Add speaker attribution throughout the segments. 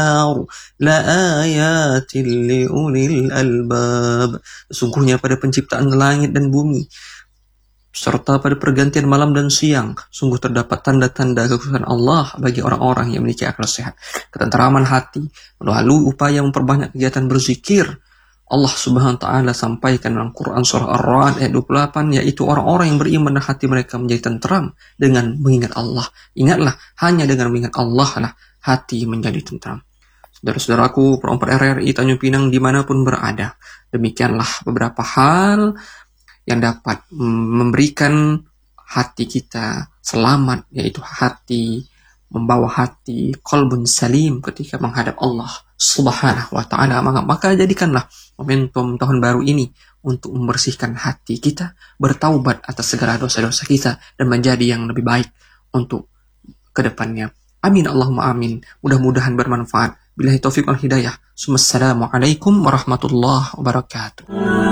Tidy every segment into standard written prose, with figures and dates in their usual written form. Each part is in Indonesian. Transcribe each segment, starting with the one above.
Speaker 1: لآيات لأولي الألباب. Sesungguhnya pada penciptaan langit dan bumi serta pada pergantian malam dan siang, sungguh terdapat tanda-tanda kekuasaan Allah bagi orang-orang yang memiliki akal sehat, ketenteraman hati, melalui upaya memperbanyak kegiatan berzikir. Allah Subhanahu wa taala sampaikan dalam Quran surah Ar-Ra'd ayat 28, yaitu orang-orang yang beriman dan hati mereka menjadi tenteram dengan mengingat Allah. Ingatlah, hanya dengan mengingat Allah lah hati menjadi tenteram. Saudara-saudaraku, perempat RRI Tanjung Pinang dimanapun berada, demikianlah beberapa hal yang dapat memberikan hati kita selamat, yaitu hati, membawa hati qalbun salim ketika menghadap Allah Subhanahu wa ta'ala. Maka jadikanlah momentum tahun baru ini untuk membersihkan hati kita, bertaubat atas segala dosa-dosa kita, dan menjadi yang lebih baik untuk kedepannya. Amin Allahumma amin. Mudah-mudahan bermanfaat. Billahi taufiq wal hidayah. Assalamualaikum warahmatullahi wabarakatuh.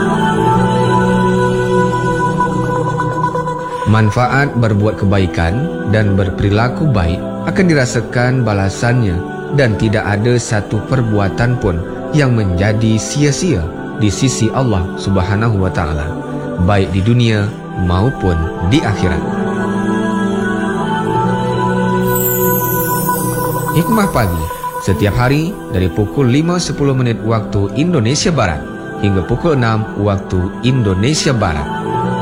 Speaker 2: Manfaat berbuat kebaikan dan berperilaku baik akan dirasakan balasannya, dan tidak ada satu perbuatan pun yang menjadi sia-sia di sisi Allah Subhanahu wa taala, baik di dunia maupun di akhirat. Hikmah pagi setiap hari dari pukul 5.10 waktu Indonesia Barat hingga pukul 6 waktu Indonesia Barat.